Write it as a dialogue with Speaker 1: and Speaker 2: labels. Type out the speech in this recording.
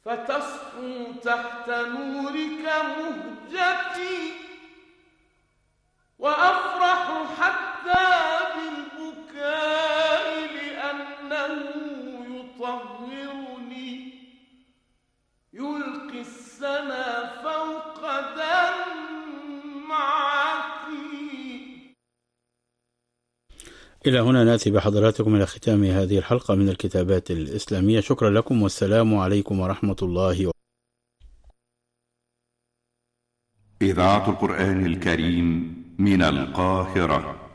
Speaker 1: فتصفو تحت نورك مهجتي، وأفرح حتى بالبكاء لأنه يطهرني، يلقي السنا فوق دمعتي.
Speaker 2: إلى هنا نأتي بحضراتكم إلى ختام هذه الحلقة من الكتابات الإسلامية. شكرا لكم والسلام عليكم ورحمة الله وبركاته.
Speaker 3: إذاعة القرآن الكريم من القاهرة.